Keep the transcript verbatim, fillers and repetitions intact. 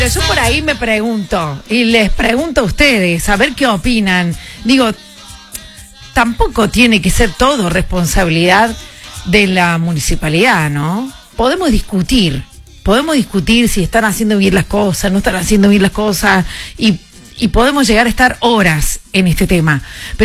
Yo por ahí me pregunto, y les pregunto a ustedes, a ver qué opinan. Digo, tampoco tiene que ser todo responsabilidad de la municipalidad, ¿no? Podemos discutir, podemos discutir si están haciendo bien las cosas, no están haciendo bien las cosas, y, y podemos llegar a estar horas en este tema. Pero